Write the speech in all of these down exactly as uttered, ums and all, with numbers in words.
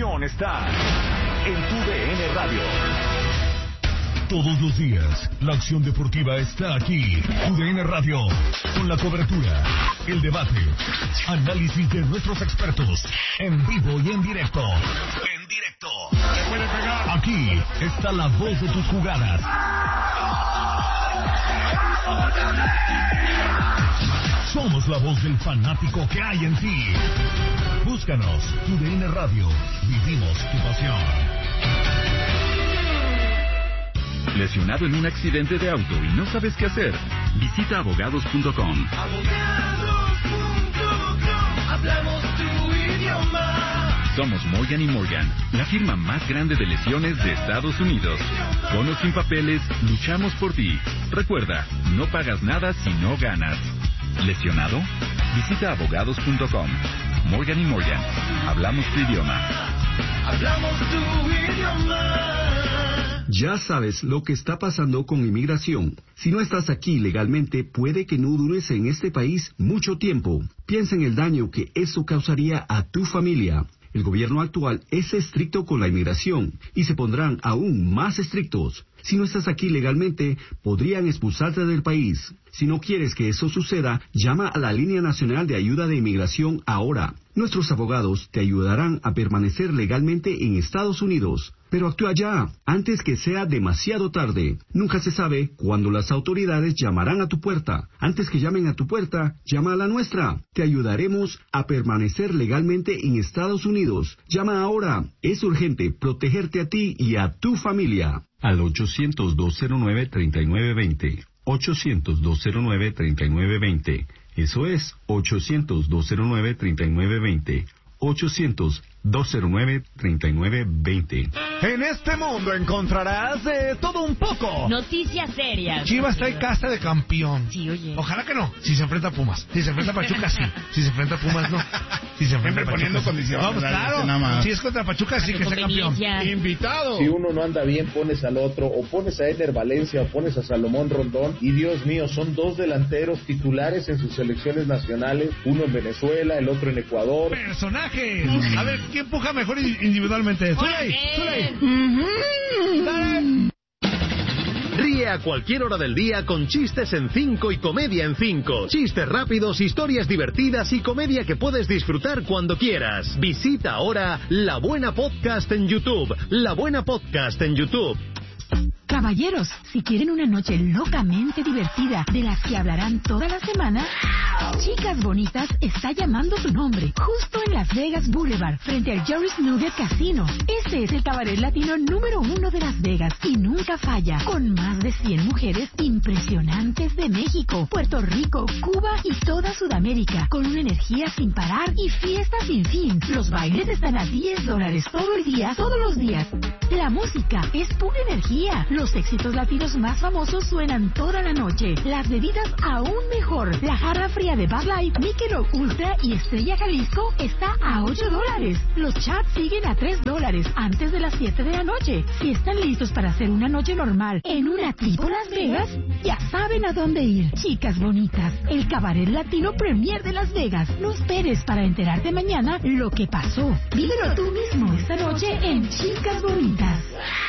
diversión está en tu D N Radio. Todos los días, la acción deportiva está aquí. U D N Radio, con la cobertura, el debate, análisis de nuestros expertos, en vivo y en directo. En directo. ¿Se puede pegar? Aquí está la voz de tus jugadas. Somos la voz del fanático que hay en ti. Búscanos, U D N Radio. Vivimos tu pasión. ¿Lesionado en un accidente de auto y no sabes qué hacer? Visita abogados punto com. abogados punto com. Hablamos tu idioma. Somos Morgan y Morgan, la firma más grande de lesiones de Estados Unidos. Con o sin papeles, luchamos por ti. Recuerda, no pagas nada si no ganas. ¿Lesionado? Visita abogados punto com. Morgan y Morgan, hablamos tu idioma. Hablamos tu idioma. Ya sabes lo que está pasando con inmigración. Si no estás aquí legalmente, puede que no dures en este país mucho tiempo. Piensa en el daño que eso causaría a tu familia. El gobierno actual es estricto con la inmigración y se pondrán aún más estrictos. Si no estás aquí legalmente, podrían expulsarte del país. Si no quieres que eso suceda, llama a la Línea Nacional de Ayuda de Inmigración ahora. Nuestros abogados te ayudarán a permanecer legalmente en Estados Unidos. Pero actúa ya, antes que sea demasiado tarde. Nunca se sabe cuándo las autoridades llamarán a tu puerta. Antes que llamen a tu puerta, llama a la nuestra. Te ayudaremos a permanecer legalmente en Estados Unidos. Llama ahora. Es urgente protegerte a ti y a tu familia. Al ochocientos, dos cero nueve, treinta y nueve veinte. ochocientos, dos cero nueve, treinta y nueve veinte. Eso es ochocientos, dos cero nueve, treinta y nueve veinte. ochocientos, dos cero nueve, treinta y nueve veinte. En este mundo encontrarás de todo un poco. Noticias serias. Chivas trae casa de campeón. Sí, oye. Ojalá que no. Si se enfrenta a Pumas. Si se enfrenta a Pachuca, sí. Si se enfrenta a Pumas, no. Si se enfrenta a Pachuca, poniendo sí. condiciones. Vamos, claro. Nada más. Si es contra Pachuca, sí que sea campeón. Invitado. Si uno no anda bien, pones al otro. O pones a Eder Valencia o pones a Salomón Rondón. Y Dios mío, son dos delanteros titulares en sus selecciones nacionales. Uno en Venezuela, el otro en Ecuador. Personajes. A ver, ¿quién empuja mejor individualmente? Zuley, Zuley. Dale. Ríe a cualquier hora del día con chistes en cinco y comedia en cinco. Chistes rápidos, historias divertidas y comedia que puedes disfrutar cuando quieras. Visita ahora La Buena Podcast en YouTube. La Buena Podcast en YouTube. Caballeros, si quieren una noche locamente divertida de las que hablarán toda la semana, Chicas Bonitas está llamando su nombre, justo en Las Vegas Boulevard, frente al Jerry's Nugget Casino. Este es el cabaret latino número uno de Las Vegas y nunca falla, con más de cien mujeres impresionantes de México, Puerto Rico, Cuba y toda Sudamérica, con una energía sin parar y fiesta sin fin. Los bailes están a diez dólares todo el día, todos los días. La música es pura energía. Los éxitos latinos más famosos suenan toda la noche. Las bebidas aún mejor. La jarra fría de Bud Light, Michelob Ultra y Estrella Jalisco está a ocho dólares. Los chats siguen a tres dólares antes de las siete de la noche. Si están listos para hacer una noche normal en una tipo Las Vegas, ya saben a dónde ir. Chicas Bonitas, el cabaret latino premier de Las Vegas. No esperes para enterarte mañana lo que pasó. Vívelo tú mismo esta noche en Chicas Bonitas.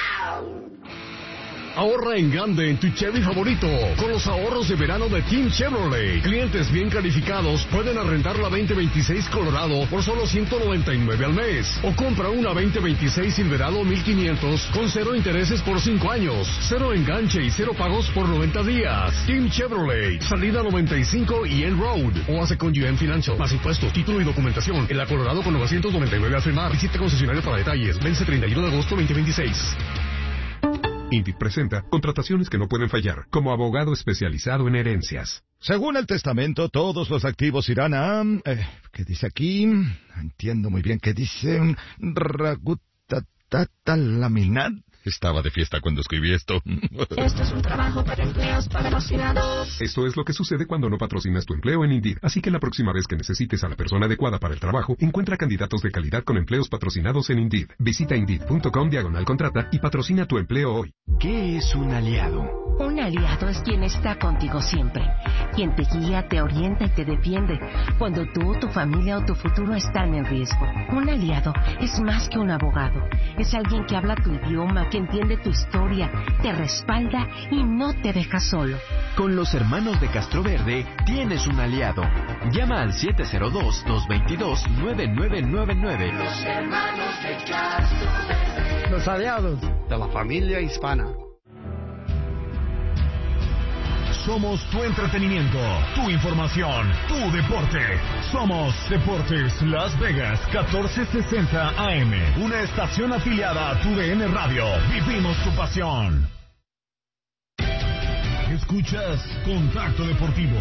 Ahorra en grande en tu Chevy favorito con los ahorros de verano de Team Chevrolet. Clientes bien calificados pueden arrendar la veinte veintiséis Colorado por solo ciento noventa y nueve al mes. O compra una veinte veintiséis Silverado mil quinientos con cero intereses por cinco años, cero enganche y cero pagos por noventa días. Team Chevrolet, salida noventa y cinco y End Road. O hace con U M Financial. Más impuestos, título y documentación. En la Colorado con novecientos noventa y nueve al firmar. Visite concesionario para detalles. Vence treinta y uno de agosto veinte veintiséis. Indeed presenta contrataciones que no pueden fallar, como abogado especializado en herencias. Según el testamento, todos los activos irán a... Eh, ¿Qué dice aquí? Entiendo muy bien qué dice... Ragutatatalaminat. Estaba de fiesta cuando escribí esto. Esto es un trabajo para empleos patrocinados. Esto es lo que sucede cuando no patrocinas tu empleo en Indeed. Así que la próxima vez que necesites a la persona adecuada para el trabajo, encuentra candidatos de calidad con empleos patrocinados en Indeed. Visita Indeed punto com diagonal contrata y patrocina tu empleo hoy. ¿Qué es un aliado? Un aliado es quien está contigo siempre, quien te guía, te orienta y te defiende cuando tú, tu familia o tu futuro están en riesgo. Un aliado es más que un abogado, es alguien que habla tu idioma, que entiende tu historia, te respalda y no te deja solo. Con los hermanos de Castroverde tienes un aliado. Llama al siete cero dos, dos dos dos, nueve nueve nueve nueve. Los hermanos de Castroverde. Los aliados de la familia hispana. Somos tu entretenimiento, tu información, tu deporte. Somos Deportes Las Vegas catorce sesenta A M, una estación afiliada a tu D N Radio. Vivimos tu pasión. Escuchas Contacto Deportivo.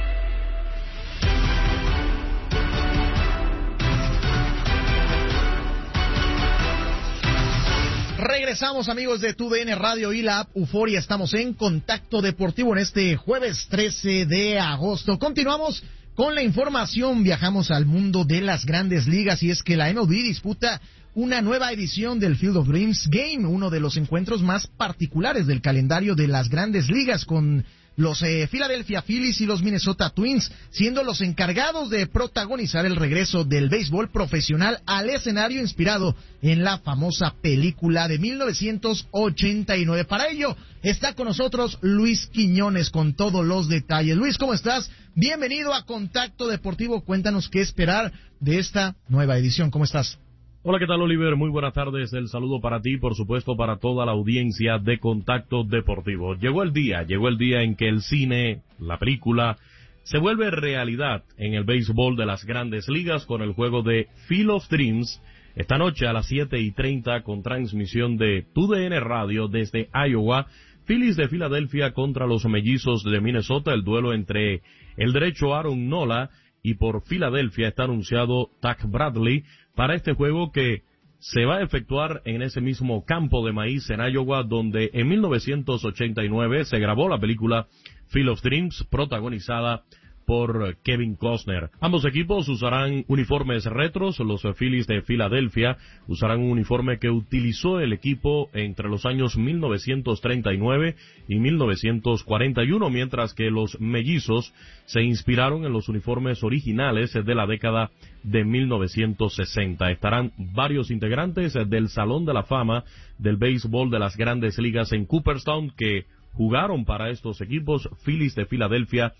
Regresamos, amigos de Tu D N Radio y la app Euforia. Estamos en Contacto Deportivo en este jueves trece de agosto. Continuamos con la información. Viajamos al mundo de las grandes ligas y es que la M L B disputa una nueva edición del Field of Dreams Game, uno de los encuentros más particulares del calendario de las grandes ligas, con los eh, Philadelphia Phillies y los Minnesota Twins siendo los encargados de protagonizar el regreso del béisbol profesional al escenario inspirado en la famosa película de mil novecientos ochenta y nueve. Para ello está con nosotros Luis Quiñones con todos los detalles. Luis, ¿cómo estás? Bienvenido a Contacto Deportivo. Cuéntanos qué esperar de esta nueva edición. ¿Cómo estás? Hola, ¿qué tal, Oliver? Muy buenas tardes. El saludo para ti, por supuesto, para toda la audiencia de Contacto Deportivo. Llegó el día, llegó el día en que el cine, la película, se vuelve realidad en el béisbol de las grandes ligas con el juego de Field of Dreams, esta noche a las siete y treinta con transmisión de Tu D N Radio desde Iowa. Phillies de Filadelfia contra los Mellizos de Minnesota, el duelo entre el derecho Aaron Nola y por Filadelfia está anunciado Tack Bradley para este juego que se va a efectuar en ese mismo campo de maíz en Iowa, donde en mil novecientos ochenta y nueve se grabó la película Field of Dreams, protagonizada por Kevin Costner. Ambos equipos usarán uniformes retros. Los Phillies de Filadelfia usarán un uniforme que utilizó el equipo entre los años mil novecientos treinta y nueve y mil novecientos cuarenta y uno, mientras que los Mellizos se inspiraron en los uniformes originales de la década de mil novecientos sesenta. Estarán varios integrantes del Salón de la Fama del Béisbol de las Grandes Ligas en Cooperstown que jugaron para estos equipos, Phillies de Filadelfia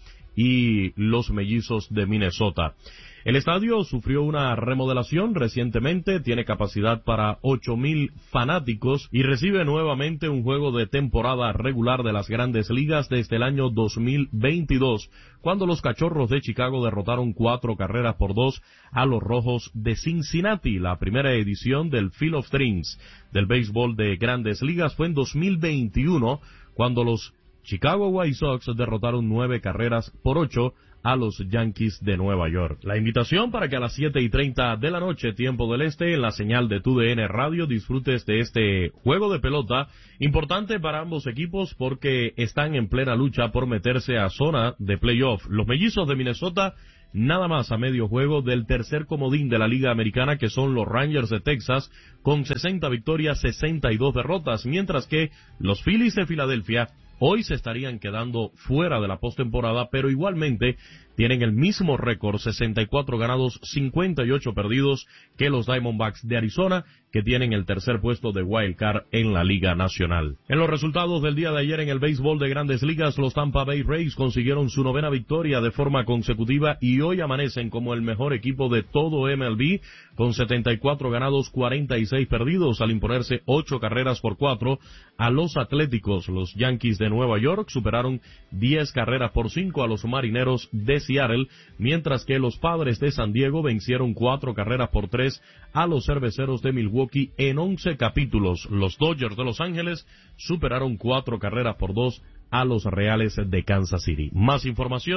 y los Mellizos de Minnesota. El estadio sufrió una remodelación recientemente, tiene capacidad para ocho mil fanáticos y recibe nuevamente un juego de temporada regular de las Grandes Ligas desde el año dos mil veintidós, cuando los Cachorros de Chicago derrotaron cuatro carreras por dos a los Rojos de Cincinnati. La primera edición del Field of Dreams del béisbol de Grandes Ligas fue en dos mil veintiuno, cuando los Chicago White Sox derrotaron nueve carreras por ocho a los Yankees de Nueva York. La invitación para que a las siete y treinta de la noche, tiempo del este, en la señal de Tu D N Radio, disfrutes de este juego de pelota, importante para ambos equipos porque están en plena lucha por meterse a zona de playoff. Los Mellizos de Minnesota nada más a medio juego del tercer comodín de la Liga Americana, que son los Rangers de Texas, con sesenta victorias, sesenta y dos derrotas, mientras que los Phillies de Filadelfia hoy se estarían quedando fuera de la postemporada, pero igualmente tienen el mismo récord, sesenta y cuatro ganados, cincuenta y ocho perdidos, que los Diamondbacks de Arizona, que tienen el tercer puesto de Wild Card en la Liga Nacional. En los resultados del día de ayer en el béisbol de Grandes Ligas, los Tampa Bay Rays consiguieron su novena victoria de forma consecutiva y hoy amanecen como el mejor equipo de todo M L B, con setenta y cuatro ganados, cuarenta y seis perdidos, al imponerse ocho carreras por cuatro a los Atléticos. Los Yankees de Nueva York superaron diez carreras por cinco a los Marineros de Seattle, mientras que los Padres de San Diego vencieron cuatro carreras por tres a los Cerveceros de Milwaukee en once capítulos. Los Dodgers de Los Ángeles superaron cuatro carreras por dos a los Reales de Kansas City. Más información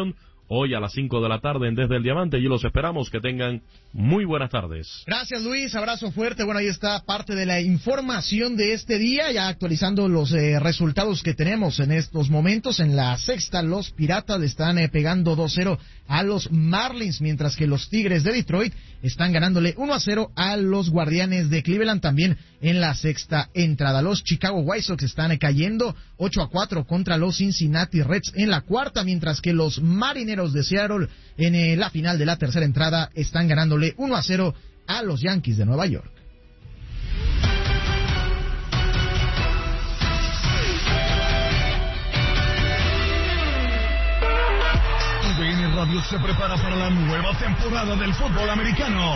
hoy a las cinco de la tarde en Desde el Diamante, y los esperamos. Que tengan muy buenas tardes. Gracias, Luis, abrazo fuerte. Bueno, ahí está parte de la información de este día, ya actualizando los eh, resultados que tenemos en estos momentos. En la sexta, los Piratas le están eh, pegando dos cero a los Marlins, mientras que los Tigres de Detroit están ganándole uno a cero a los Guardianes de Cleveland, también en la sexta entrada. Los Chicago White Sox están eh, cayendo ocho a cuatro contra los Cincinnati Reds en la cuarta, mientras que los Marineros de Seattle en eh, la final de la tercera entrada están ganándole uno a cero a los Yankees de Nueva York. U D N Radio se prepara para la nueva temporada del fútbol americano.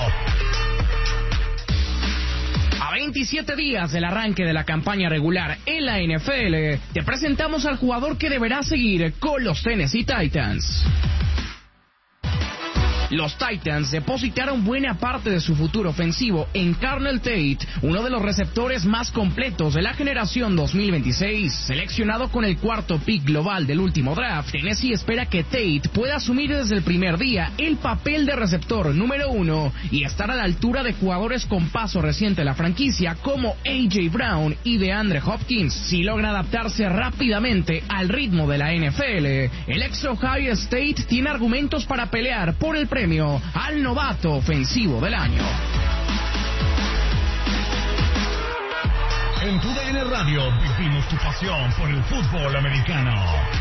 A veintisiete días del arranque de la campaña regular en la N F L, te presentamos al jugador que deberá seguir con los Tennessee Titans. Los Titans depositaron buena parte de su futuro ofensivo en Carnell Tate, uno de los receptores más completos de la generación dos mil veintiséis. Seleccionado con el cuarto pick global del último draft, Tennessee espera que Tate pueda asumir desde el primer día el papel de receptor número uno y estar a la altura de jugadores con paso reciente en la franquicia como A J Brown y DeAndre Hopkins. Si logra adaptarse rápidamente al ritmo de la N F L, el ex Ohio State tiene argumentos para pelear por el premio al novato ofensivo del año. En tu D N Radio vivimos tu pasión por el fútbol americano.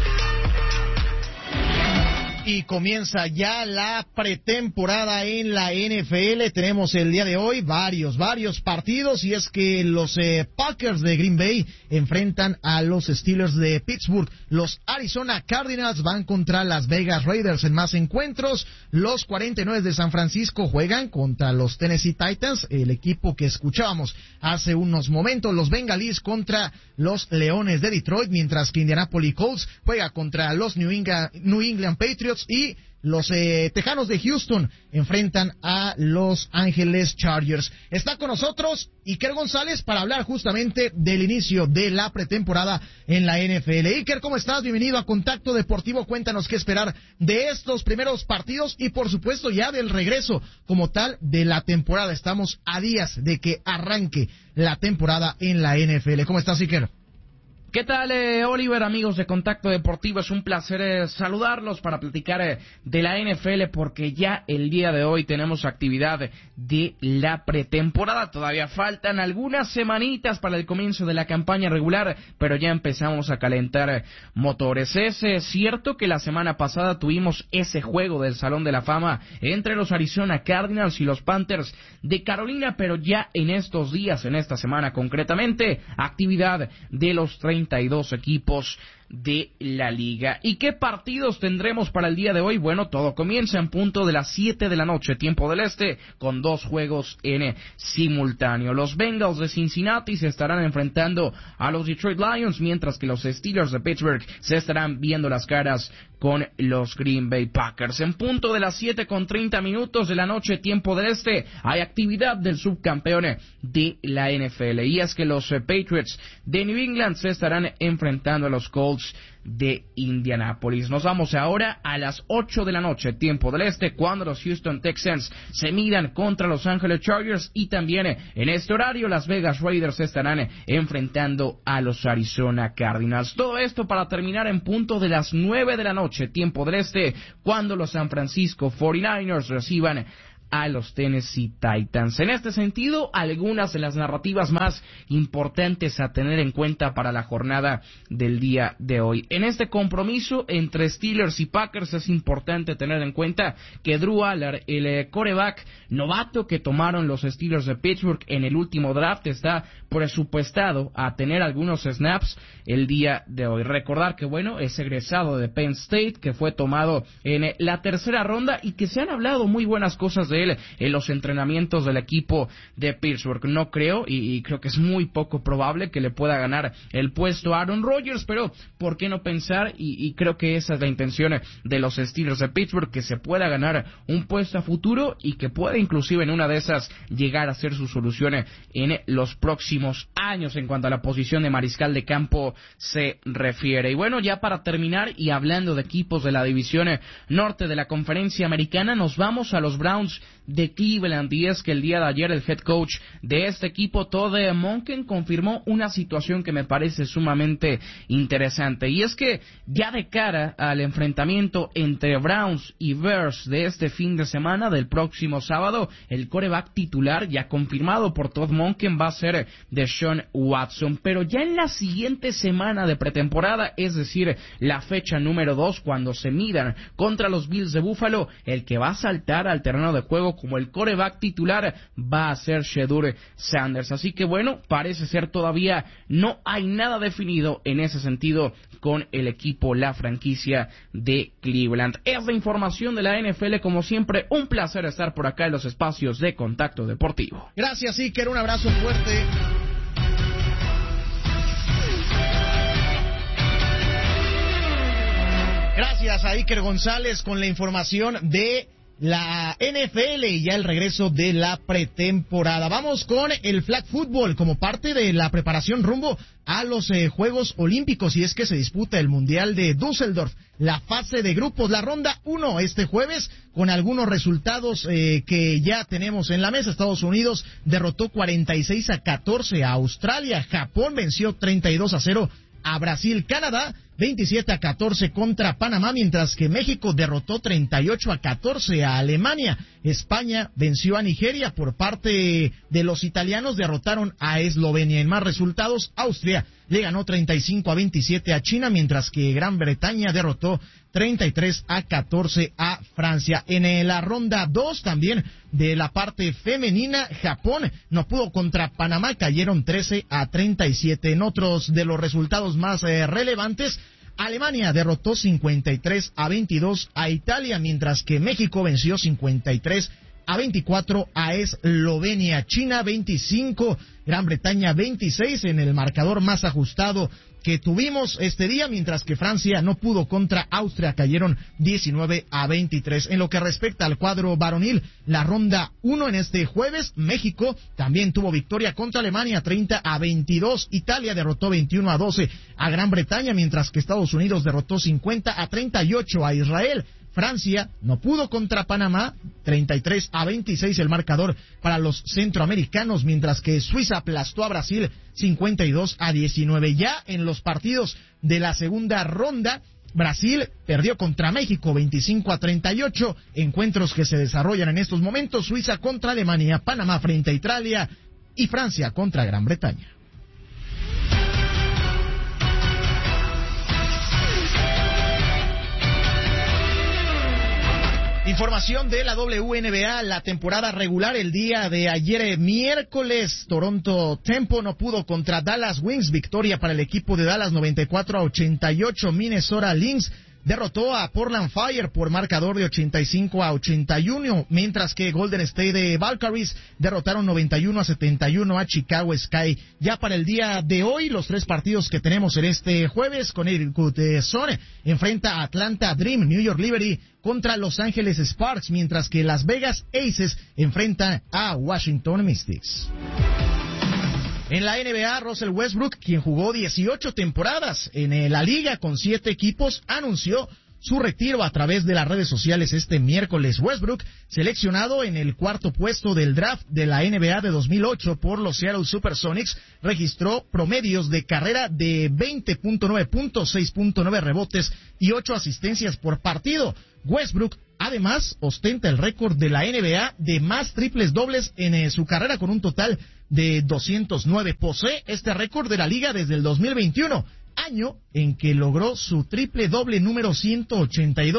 Y comienza ya la pretemporada en la N F L. Tenemos el día de hoy varios, varios partidos, y es que los eh, Packers de Green Bay enfrentan a los Steelers de Pittsburgh. Los Arizona Cardinals van contra las Vegas Raiders. En más encuentros, los cuarenta y nueve de San Francisco juegan contra los Tennessee Titans, el equipo que escuchábamos hace unos momentos. Los Bengalíes contra los Leones de Detroit, mientras que Indianapolis Colts juega contra los New England, New England Patriots, y los eh, Tejanos de Houston enfrentan a Los Ángeles Chargers. Está con nosotros Iker González para hablar justamente del inicio de la pretemporada en la N F L. Iker, ¿cómo estás? Bienvenido a Contacto Deportivo. Cuéntanos qué esperar de estos primeros partidos y, por supuesto, ya del regreso como tal de la temporada. Estamos a días de que arranque la temporada en la N F L. ¿Cómo estás, Iker? ¿Qué tal, eh, Oliver, amigos de Contacto Deportivo? Es un placer eh, saludarlos para platicar eh, de la N F L, porque ya el día de hoy tenemos actividad de la pretemporada. Todavía faltan algunas semanitas para el comienzo de la campaña regular, pero ya empezamos a calentar eh, motores. Es eh, cierto que la semana pasada tuvimos ese juego del Salón de la Fama entre los Arizona Cardinals y los Panthers de Carolina, pero ya en estos días, en esta semana concretamente, actividad de los treinta y dos equipos de la liga. ¿Y qué partidos tendremos para el día de hoy? Bueno, todo comienza en punto de las siete de la noche, tiempo del este, con dos juegos en simultáneo. Los Bengals de Cincinnati se estarán enfrentando a los Detroit Lions, mientras que los Steelers de Pittsburgh se estarán viendo las caras con los Green Bay Packers. En punto de las siete con treinta minutos de la noche, tiempo del este, hay actividad del subcampeón de la N F L, y es que los Patriots de New England se estarán enfrentando a los Colts de Indianapolis. Nos vamos ahora a las ocho de la noche, tiempo del este, cuando los Houston Texans se midan contra los Angeles Chargers, y también en este horario las Vegas Raiders estarán enfrentando a los Arizona Cardinals. Todo esto para terminar en punto de las nueve de la noche, tiempo del este, cuando los San Francisco cuarenta y nueve ers reciban a los Tennessee Titans. En este sentido, algunas de las narrativas más importantes a tener en cuenta para la jornada del día de hoy. En este compromiso entre Steelers y Packers es importante tener en cuenta que Drew Allard, el quarterback novato que tomaron los Steelers de Pittsburgh en el último draft, está presupuestado a tener algunos snaps el día de hoy. Recordar que, bueno, es egresado de Penn State, que fue tomado en la tercera ronda y que se han hablado muy buenas cosas de él en los entrenamientos del equipo de Pittsburgh. No creo, y, y creo que es muy poco probable que le pueda ganar el puesto a Aaron Rodgers, pero ¿por qué no pensar? Y, y creo que esa es la intención de los Steelers de Pittsburgh, que se pueda ganar un puesto a futuro y que pueda inclusive en una de esas llegar a ser su solución en los próximos años en cuanto a la posición de mariscal de campo se refiere. Y bueno, ya para terminar y hablando de equipos de la división norte de la conferencia americana, nos vamos a los Browns de Cleveland, y es que el día de ayer el head coach de este equipo, Todd Monken, confirmó una situación que me parece sumamente interesante, y es que ya de cara al enfrentamiento entre Browns y Bears de este fin de semana, del próximo sábado, el quarterback titular ya confirmado por Todd Monken va a ser Deshaun Watson, pero ya en la siguiente semana de pretemporada, es decir, la fecha número dos, cuando se midan contra los Bills de Buffalo, el que va a saltar al terreno de juego como el quarterback titular va a ser Shedeur Sanders. Así que bueno, parece ser todavía no hay nada definido en ese sentido con el equipo, la franquicia de Cleveland. Es la información de la N F L, como siempre, un placer estar por acá en los espacios de Contacto Deportivo. Gracias, Iker, un abrazo fuerte. Gracias a Iker González con la información de la N F L y ya el regreso de la pretemporada. Vamos con el flag football como parte de la preparación rumbo a los eh, Juegos Olímpicos, y es que se disputa el Mundial de Düsseldorf, la fase de grupos, la ronda uno este jueves, con algunos resultados eh, que ya tenemos en la mesa. Estados Unidos derrotó cuarenta y seis a catorce a Australia, Japón venció treinta y dos a cero a Brasil, Canadá veintisiete a catorce contra Panamá, mientras que México derrotó treinta y ocho a catorce a Alemania. España venció a Nigeria. Por parte de los italianos derrotaron a Eslovenia. En más resultados, Austria le ganó treinta y cinco a veintisiete a China, mientras que Gran Bretaña derrotó treinta y tres a catorce a Francia. En la ronda dos también de la parte femenina, Japón no pudo contra Panamá, cayeron trece a treinta y siete. En otros de los resultados más eh, relevantes, Alemania derrotó cincuenta y tres a veintidós a Italia, mientras que México venció cincuenta y tres a veinticuatro a Eslovenia. China veinticinco, Gran Bretaña veintiséis en el marcador más ajustado que tuvimos este día, mientras que Francia no pudo contra Austria, cayeron diecinueve a veintitrés. En lo que respecta al cuadro varonil, la ronda uno en este jueves, México también tuvo victoria contra Alemania treinta a veintidós, Italia derrotó veintiuno a doce a Gran Bretaña, mientras que Estados Unidos derrotó cincuenta a treinta y ocho a Israel. Francia no pudo contra Panamá, treinta y tres a veintiséis el marcador para los centroamericanos, mientras que Suiza aplastó a Brasil cincuenta y dos a diecinueve. Ya en los partidos de la segunda ronda, Brasil perdió contra México veinticinco a treinta y ocho, encuentros que se desarrollan en estos momentos: Suiza contra Alemania, Panamá frente a Italia y Francia contra Gran Bretaña. Información de la W N B A, la temporada regular el día de ayer miércoles, Toronto Tempo no pudo contra Dallas Wings, victoria para el equipo de Dallas noventa y cuatro a ochenta y ocho, Minnesota Lynx derrotó a Portland Fire por marcador de ochenta y cinco a ochenta y uno, mientras que Golden State de Valkyries derrotaron noventa y uno a setenta y uno a Chicago Sky. Ya para el día de hoy, los tres partidos que tenemos en este jueves: Connecticut Sun enfrenta a Atlanta Dream, New York Liberty contra Los Ángeles Sparks, mientras que Las Vegas Aces enfrenta a Washington Mystics. En la N B A, Russell Westbrook, quien jugó dieciocho temporadas en la liga con siete equipos, anunció su retiro a través de las redes sociales este miércoles. Westbrook, seleccionado en el cuarto puesto del draft de la N B A de dos mil ocho por los Seattle Supersonics, registró promedios de carrera de veinte punto nueve puntos, seis punto nueve rebotes y ocho asistencias por partido. Westbrook además ostenta el récord de la N B A de más triples dobles en eh, su carrera, con un total de doscientos nueve. Posee este récord de la liga desde el dos mil veintiuno, año en que logró su triple doble número ciento ochenta y dos.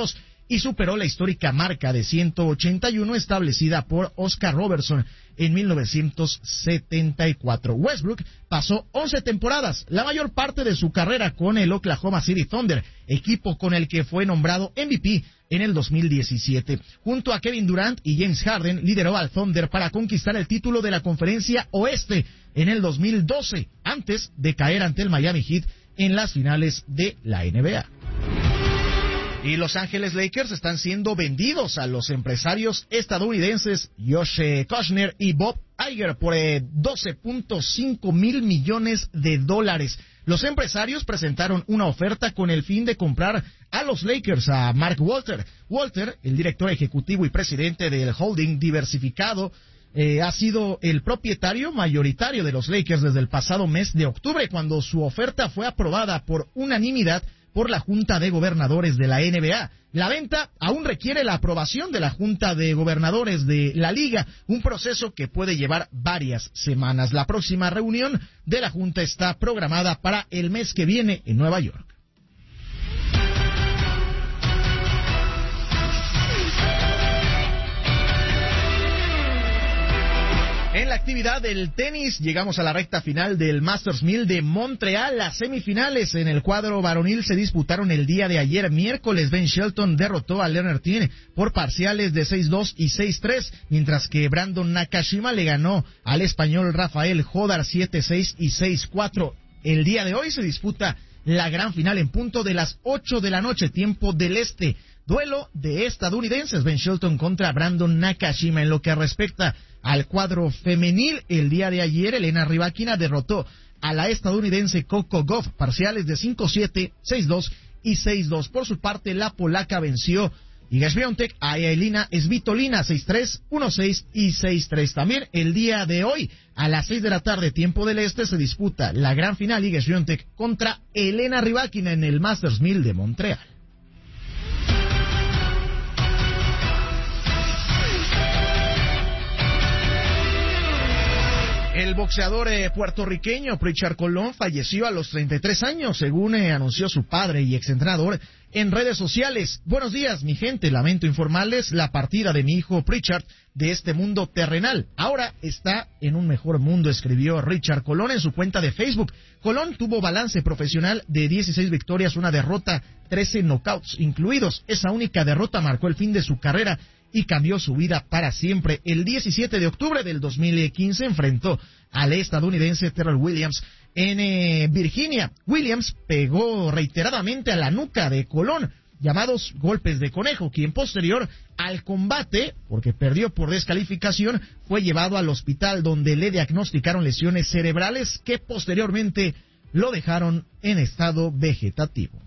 y superó la histórica marca de ciento ochenta y uno establecida por Oscar Robertson en mil novecientos setenta y cuatro. Westbrook pasó once temporadas, la mayor parte de su carrera con el Oklahoma City Thunder, equipo con el que fue nombrado M V P en el dos mil diecisiete. Junto a Kevin Durant y James Harden, lideró al Thunder para conquistar el título de la Conferencia Oeste en el dos mil doce, antes de caer ante el Miami Heat en las finales de la N B A. Y Los Ángeles Lakers están siendo vendidos a los empresarios estadounidenses Josh Kushner y Bob Iger por eh, doce punto cinco mil millones de dólares. Los empresarios presentaron una oferta con el fin de comprar a los Lakers a Mark Walter. Walter, el director ejecutivo y presidente del holding diversificado, eh, ha sido el propietario mayoritario de los Lakers desde el pasado mes de octubre, cuando su oferta fue aprobada por unanimidad por la Junta de Gobernadores de la N B A. La venta aún requiere la aprobación de la Junta de Gobernadores de la Liga, un proceso que puede llevar varias semanas. La próxima reunión de la Junta está programada para el mes que viene en Nueva York. En la actividad del tenis, llegamos a la recta final del Masters mil de Montreal. Las semifinales en el cuadro varonil se disputaron el día de ayer, miércoles. Ben Shelton derrotó a Leonard Thien por parciales de seis dos y seis tres, mientras que Brandon Nakashima le ganó al español Rafael Jodar siete seis y seis cuatro. El día de hoy se disputa la gran final en punto de las ocho de la noche, tiempo del este. Duelo de estadounidenses, Ben Shelton contra Brandon Nakashima. En lo que respecta al cuadro femenil, el día de ayer Elena Rybakina derrotó a la estadounidense Coco Gauff, parciales de cinco siete, seis dos y seis dos. Por su parte, la polaca venció Iga Świątek a Elina Svitolina seis tres, uno seis y seis tres. También el día de hoy, a las seis de la tarde, tiempo del este, se disputa la gran final Iga Świątek contra Elena Rybakina en el Masters mil de Montreal. El boxeador eh, puertorriqueño Pritchard Colón falleció a los treinta y tres años, según eh, anunció su padre y exentrenador en redes sociales. Buenos días, mi gente. Lamento informarles la partida de mi hijo Pritchard de este mundo terrenal. Ahora está en un mejor mundo, escribió Richard Colón en su cuenta de Facebook. Colón tuvo balance profesional de dieciséis victorias, una derrota, trece knockouts incluidos. Esa única derrota marcó el fin de su carrera y cambió su vida para siempre. El diecisiete de octubre del dos mil quince enfrentó al estadounidense Terrell Williams en eh, Virginia. Williams pegó reiteradamente a la nuca de Colón, llamados golpes de conejo, quien posterior al combate, porque perdió por descalificación, fue llevado al hospital donde le diagnosticaron lesiones cerebrales que posteriormente lo dejaron en estado vegetativo.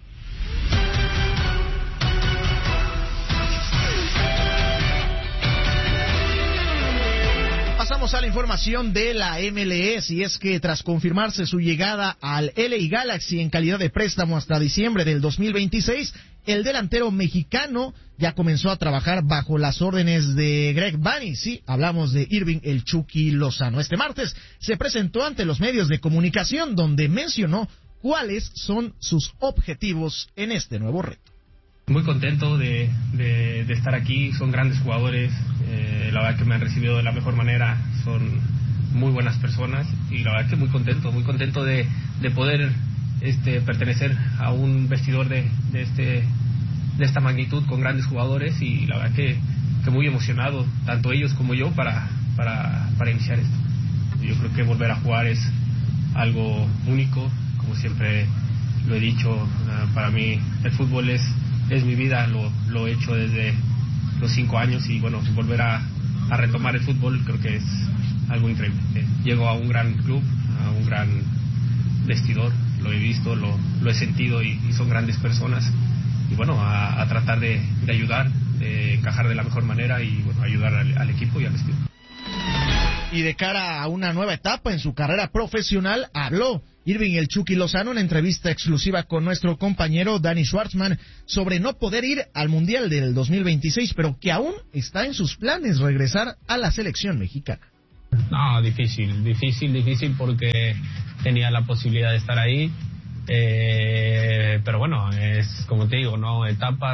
Pasamos a la información de la M L S, y es que tras confirmarse su llegada al L A Galaxy en calidad de préstamo hasta diciembre del dos mil veintiséis, el delantero mexicano ya comenzó a trabajar bajo las órdenes de Greg Vanney. Sí, hablamos de Irving el Chucky Lozano. Este martes se presentó ante los medios de comunicación, donde mencionó cuáles son sus objetivos en este nuevo reto. Muy contento de, de, de estar aquí, son grandes jugadores, eh, la verdad que me han recibido de la mejor manera, son muy buenas personas y la verdad que muy contento, muy contento de, de poder este, pertenecer a un vestidor de, de, este, de esta magnitud con grandes jugadores y la verdad que, que muy emocionado, tanto ellos como yo, para, para, para iniciar esto. Yo creo que volver a jugar es algo único, como siempre lo he dicho, uh, para mí el fútbol es es mi vida, lo, lo he hecho desde los cinco años y bueno, volver a, a retomar el fútbol creo que es algo increíble. Eh, llego a un gran club, a un gran vestidor, lo he visto, lo, lo he sentido y, y son grandes personas y bueno, a, a tratar de, de ayudar, de encajar de la mejor manera y bueno, ayudar al, al equipo y al vestidor. Y de cara a una nueva etapa en su carrera profesional, habló Irving el Chucky Lozano en entrevista exclusiva con nuestro compañero Danny Schwartzman sobre no poder ir al Mundial del dos mil veintiséis, pero que aún está en sus planes regresar a la selección mexicana. No, difícil, difícil, difícil porque tenía la posibilidad de estar ahí, eh, pero bueno, es como te digo, no etapas,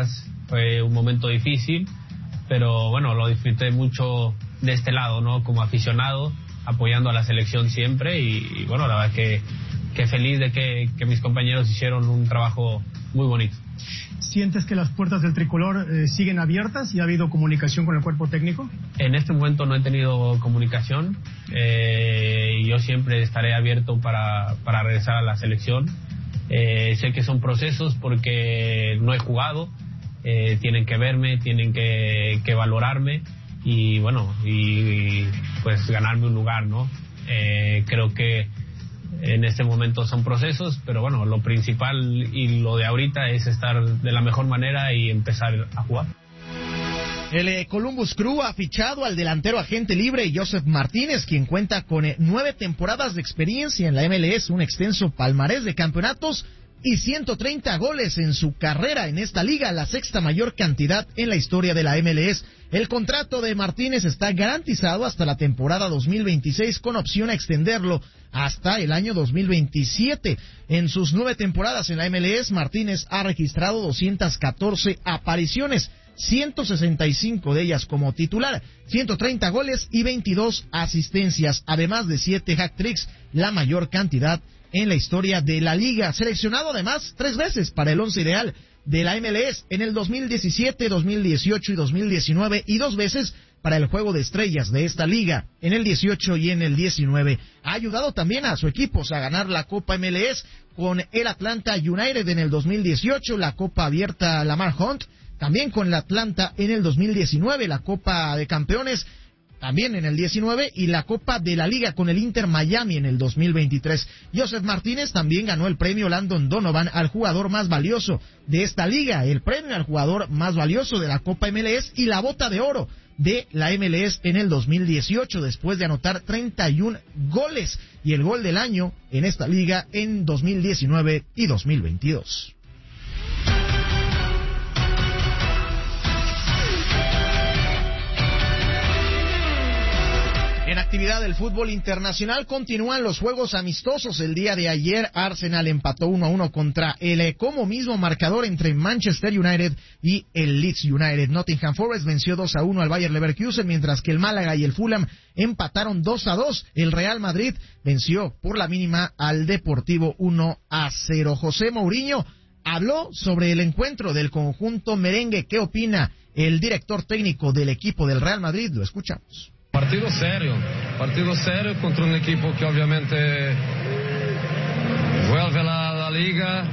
fue un momento difícil, pero bueno, lo disfruté mucho de este lado, ¿no? Como aficionado, apoyando a la selección siempre y, y bueno, la verdad que, que feliz de que, que mis compañeros hicieron un trabajo muy bonito. ¿Sientes que las puertas del tricolor eh, siguen abiertas y ha habido comunicación con el cuerpo técnico? En este momento no he tenido comunicación eh, y yo siempre estaré abierto para, para regresar a la selección. Eh, sé que son procesos porque no he jugado, eh, tienen que verme, tienen que, que valorarme y bueno, y, y pues ganarme un lugar, ¿no? Eh, creo que en este momento son procesos, pero bueno, lo principal y lo de ahorita es estar de la mejor manera y empezar a jugar. El eh, Columbus Crew ha fichado al delantero agente libre Joseph Martínez, quien cuenta con eh, nueve temporadas de experiencia en la M L S, un extenso palmarés de campeonatos y ciento treinta goles en su carrera en esta liga, la sexta mayor cantidad en la historia de la M L S. El contrato de Martínez está garantizado hasta la temporada dos mil veintiséis con opción a extenderlo hasta el año dos mil veintisiete. En sus nueve temporadas en la M L S, Martínez ha registrado doscientas catorce apariciones, ciento sesenta y cinco de ellas como titular, ciento treinta goles y veintidós asistencias, además de siete hat-tricks, la mayor cantidad en la historia de la liga. Seleccionado además tres veces para el once ideal de la M L S en el dos mil diecisiete, dos mil dieciocho y dos mil diecinueve y dos veces para el juego de estrellas de esta liga en el dieciocho y en el diecinueve. Ha ayudado también a su equipo a ganar la Copa M L S con el Atlanta United en el dos mil dieciocho, la Copa Abierta Lamar Hunt, también con el Atlanta en el dos mil diecinueve, la Copa de Campeones también en el diecinueve y la Copa de la Liga con el Inter Miami en el dos mil veintitrés. Joseph Martínez también ganó el premio Landon Donovan al jugador más valioso de esta liga, el premio al jugador más valioso de la Copa M L S y la bota de oro de la M L S en el dos mil dieciocho después de anotar treinta y un goles y el gol del año en esta liga en dos mil diecinueve y dos mil veintidós. En actividad del fútbol internacional continúan los juegos amistosos. El día de ayer Arsenal empató uno a uno contra el como mismo marcador entre Manchester United y el Leeds United. Nottingham Forest venció dos a uno al Bayer Leverkusen, mientras que el Málaga y el Fulham empataron dos a dos. El Real Madrid venció por la mínima al Deportivo uno a cero. José Mourinho habló sobre el encuentro del conjunto merengue. ¿Qué opina el director técnico del equipo del Real Madrid? Lo escuchamos. Partido serio, partido serio contra un equipo que obviamente vuelve a la, la liga.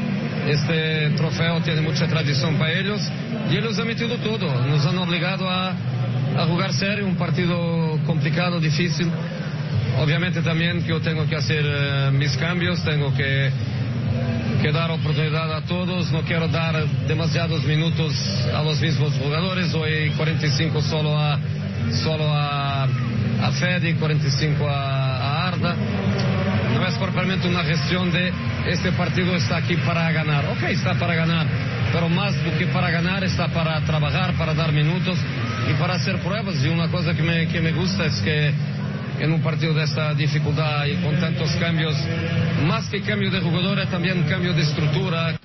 Este trofeo tiene mucha tradición para ellos y ellos han metido todo, nos han obligado a, a jugar serio, un partido complicado, difícil. Obviamente también que yo tengo que hacer uh, mis cambios, tengo que, que dar oportunidad a todos, no quiero dar demasiados minutos a los mismos jugadores, hoy cuarenta y cinco solo a solo a, a Fede, cuarenta y cinco a, a Arda. No es propiamente una gestión de este partido está aquí para ganar. Ok, está para ganar, pero más do que para ganar está para trabajar, para dar minutos y para hacer pruebas. Y una cosa que me, que me gusta es que en un partido de esta dificultad y con tantos cambios, más que cambio de jugadores, también cambio de estructura.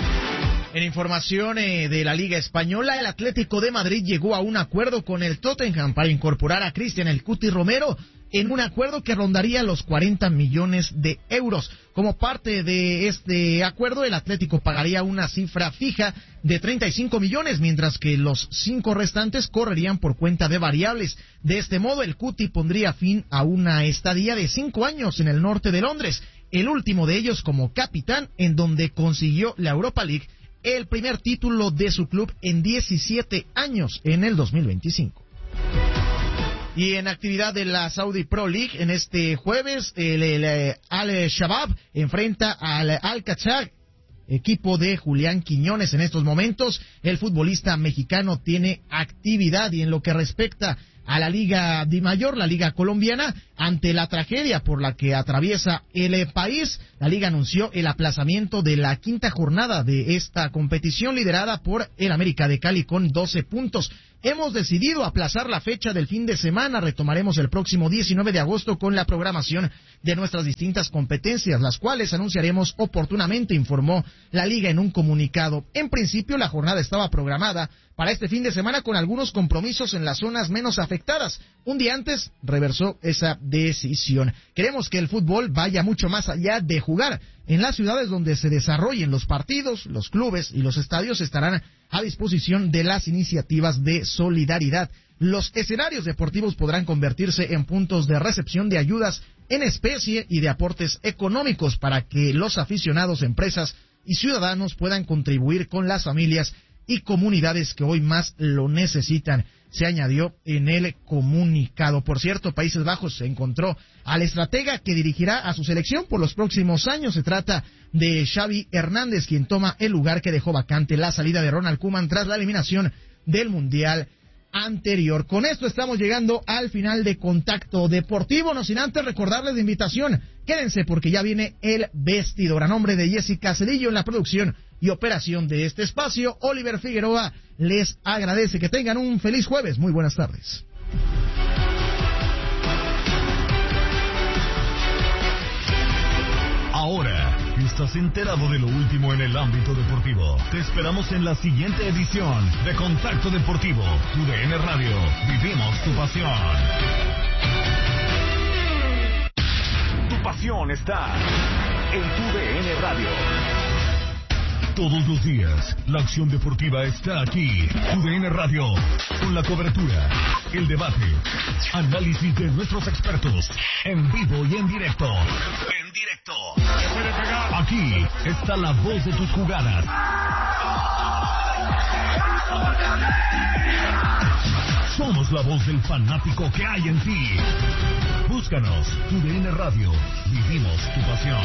En información eh, de la Liga Española, el Atlético de Madrid llegó a un acuerdo con el Tottenham para incorporar a Cristian El Cuti Romero en un acuerdo que rondaría los cuarenta millones de euros. Como parte de este acuerdo, el Atlético pagaría una cifra fija de treinta y cinco millones, mientras que los cinco restantes correrían por cuenta de variables. De este modo, el Cuti pondría fin a una estadía de cinco años en el norte de Londres, el último de ellos como capitán, en donde consiguió la Europa League, el primer título de su club en diecisiete años en el dos mil veinticinco. Y en actividad de la Saudi Pro League, en este jueves, el, el, el Al-Shabaab enfrenta al Al-Qachar, equipo de Julián Quiñones. En estos momentos, el futbolista mexicano tiene actividad. Y en lo que respecta a la Liga Di Mayor, la Liga Colombiana, ante la tragedia por la que atraviesa el país. La Liga anunció el aplazamiento de la quinta jornada de esta competición liderada por el América de Cali con doce puntos. Hemos decidido aplazar la fecha del fin de semana. Retomaremos el próximo diecinueve de agosto con la programación de nuestras distintas competencias, las cuales anunciaremos oportunamente, informó la Liga en un comunicado. En principio, la jornada estaba programada para este fin de semana con algunos compromisos en las zonas menos afectadas. Un día antes reversó esa decisión. Queremos que el fútbol vaya mucho más allá de jugar. En las ciudades donde se desarrollen los partidos, los clubes y los estadios estarán a disposición de las iniciativas de solidaridad. Los escenarios deportivos podrán convertirse en puntos de recepción de ayudas en especie y de aportes económicos para que los aficionados, empresas y ciudadanos puedan contribuir con las familias y comunidades que hoy más lo necesitan, se añadió en el comunicado. Por cierto, Países Bajos se encontró al estratega que dirigirá a su selección por los próximos años. Se trata de Xavi Hernández, quien toma el lugar que dejó vacante la salida de Ronald Koeman tras la eliminación del Mundial anterior. Con esto estamos llegando al final de Contacto Deportivo, no sin antes recordarles la invitación. Quédense porque ya viene el vestidor. A nombre de Jessica Cedillo en la producción y operación de este espacio, Oliver Figueroa les agradece. Que tengan un feliz jueves. Muy buenas tardes. Ahora estás enterado de lo último en el ámbito deportivo. Te esperamos en la siguiente edición de Contacto Deportivo. Tu D N Radio. Vivimos tu pasión. Tu pasión está en tu D N Radio. Todos los días, la acción deportiva está aquí. Tu D N Radio, con la cobertura, el debate, análisis de nuestros expertos, en vivo y en directo. En directo. Aquí está la voz de tus jugadas. Somos la voz del fanático que hay en ti. Búscanos, Tu D N Radio. Vivimos tu pasión.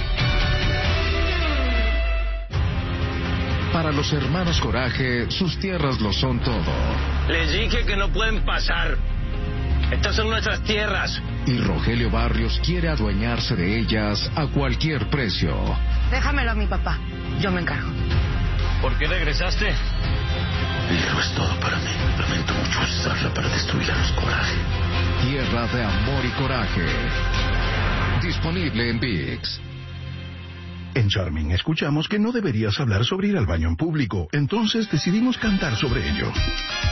Para los hermanos Coraje, sus tierras lo son todo. Les dije que no pueden pasar. Estas son nuestras tierras. Y Rogelio Barrios quiere adueñarse de ellas a cualquier precio. Déjamelo a mi papá. Yo me encargo. ¿Por qué regresaste? El héroe es todo para mí. Lamento mucho usarla para destruir a los Coraje. Tierra de amor y coraje. Disponible en ViX. En Charming escuchamos que no deberías hablar sobre ir al baño en público, entonces decidimos cantar sobre ello.